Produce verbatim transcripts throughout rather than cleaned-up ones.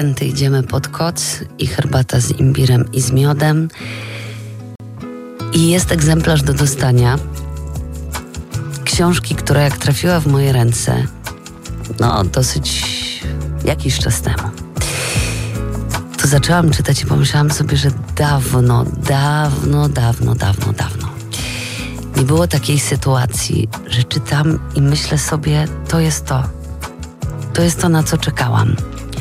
weekendy idziemy pod koc i herbata z imbirem i z miodem. I jest egzemplarz do dostania książki, która jak trafiła w moje ręce, no dosyć jakiś czas temu, to zaczęłam czytać i pomyślałam sobie, że dawno, dawno, dawno, dawno, dawno nie było takiej sytuacji, że czytam i myślę sobie, to jest to. To jest to, na co czekałam.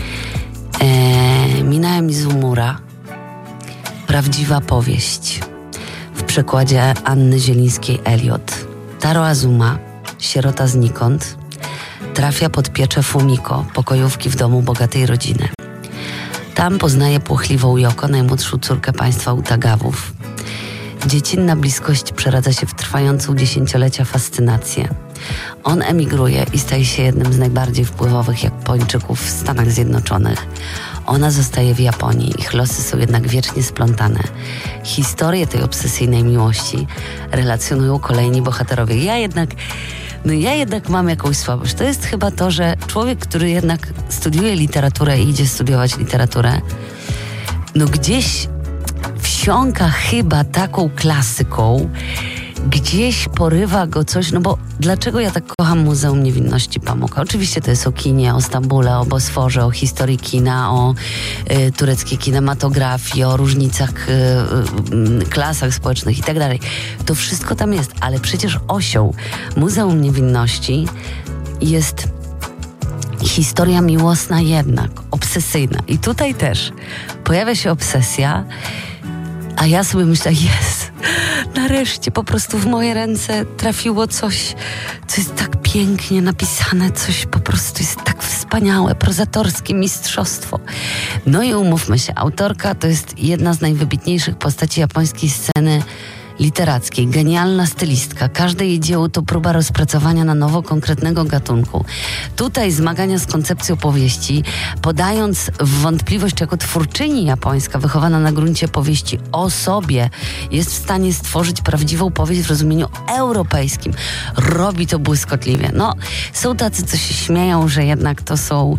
Eee, Minęła Mizumura, prawdziwa powieść. W przekładzie Anny Zielińskiej-Elliot. Taro Azuma, sierota znikąd, trafia pod pieczę Fumiko, pokojówki w domu bogatej rodziny. Tam poznaje płochliwą Yoko, najmłodszą córkę państwa Utagawów. Dziecinna bliskość przeradza się w trwającą dziesięciolecia fascynację. On emigruje i staje się jednym z najbardziej wpływowych Japończyków w Stanach Zjednoczonych. Ona zostaje w Japonii. Ich losy są jednak wiecznie splątane. Historię tej obsesyjnej miłości relacjonują kolejni bohaterowie. Ja jednak, no ja jednak mam jakąś słabość. To jest chyba to, że człowiek, który jednak studiuje literaturę i idzie studiować literaturę, no gdzieś wsiąka chyba taką klasyką, gdzieś porywa go coś, no bo dlaczego ja tak kocham Muzeum Niewinności Pamuka? Oczywiście to jest o kinie, o Stambule, o Bosforze, o historii kina, o y, tureckiej kinematografii, o różnicach, y, y, klasach społecznych i tak dalej. To wszystko tam jest, ale przecież osią Muzeum Niewinności jest historia miłosna jednak, obsesyjna. I tutaj też pojawia się obsesja, a ja sobie myślę, jest, nareszcie po prostu w moje ręce trafiło coś, co jest tak pięknie napisane, coś po prostu jest tak wspaniałe, prozatorskie mistrzostwo. No i umówmy się, autorka to jest jedna z najwybitniejszych postaci japońskiej sceny literackiej, genialna stylistka. Każde jej dzieło to próba rozpracowania na nowo konkretnego gatunku. Tutaj zmagania z koncepcją powieści, podając w wątpliwość, czy jako twórczyni japońska, wychowana na gruncie powieści o sobie, jest w stanie stworzyć prawdziwą powieść w rozumieniu europejskim. Robi to błyskotliwie. No, są tacy, co się śmieją, że jednak to są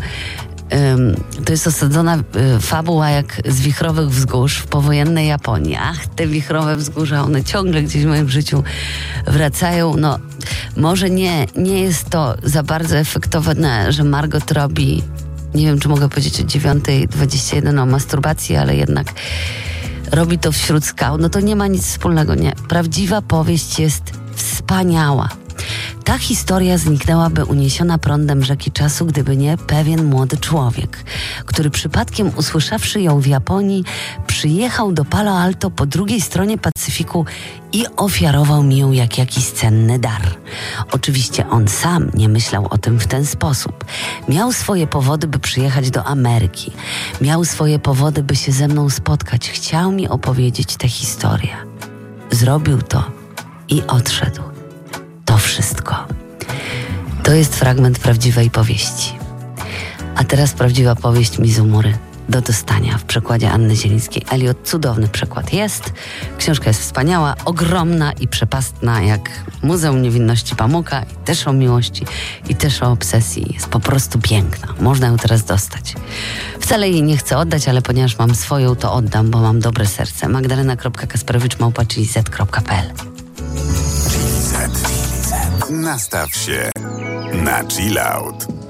to jest osadzona fabuła jak z wichrowych wzgórz w powojennej Japonii. Ach, te wichrowe wzgórza, one ciągle gdzieś w moim życiu wracają. No, może nie, nie jest to za bardzo efektowne, że Margot robi, nie wiem, czy mogę powiedzieć o dziewiątej dwadzieścia jeden o masturbacji, ale jednak robi to wśród skał. No to nie ma nic wspólnego, nie. Prawdziwa powieść jest wspaniała. Ta historia zniknęłaby uniesiona prądem rzeki czasu, gdyby nie pewien młody człowiek, który przypadkiem usłyszawszy ją w Japonii, przyjechał do Palo Alto po drugiej stronie Pacyfiku i ofiarował mi ją jak jakiś cenny dar. Oczywiście on sam nie myślał o tym w ten sposób. Miał swoje powody, by przyjechać do Ameryki. Miał swoje powody, by się ze mną spotkać. Chciał mi opowiedzieć tę historię. Zrobił to i odszedł. To wszystko. To jest fragment prawdziwej powieści. A teraz prawdziwa powieść Mizumury do dostania w przekładzie Anny Zielińskiej-Elliot. Cudowny przekład jest. Książka jest wspaniała, ogromna i przepastna jak Muzeum Niewinności Pamuka. I też o miłości, i też o obsesji. Jest po prostu piękna. Można ją teraz dostać. Wcale jej nie chcę oddać, ale ponieważ mam swoją, to oddam, bo mam dobre serce. magdalena kropka kasperowicz małpa chili z kropka p l. Nastaw się na chill out.